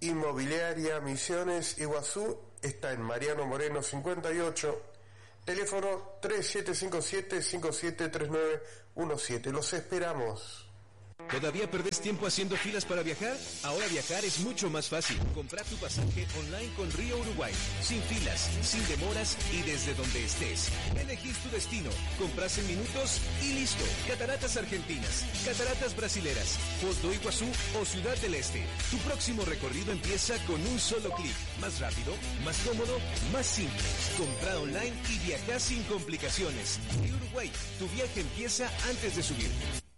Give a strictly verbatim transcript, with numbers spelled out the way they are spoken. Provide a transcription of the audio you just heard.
Inmobiliaria Misiones Iguazú está en Mariano Moreno cincuenta y ocho, teléfono tres siete cinco siete, cinco siete tres nueve uno siete. Los esperamos. ¿Todavía perdés tiempo haciendo filas para viajar? Ahora viajar es mucho más fácil. Compra tu pasaje online con Río Uruguay. Sin filas, sin demoras y desde donde estés. Elegís tu destino, compras en minutos y listo. Cataratas Argentinas, Cataratas Brasileras, Foz do Iguazú o Ciudad del Este. Tu próximo recorrido empieza con un solo clic. Más rápido, más cómodo, más simple. Compra online y viaja sin complicaciones. Río Uruguay, tu viaje empieza antes de subir.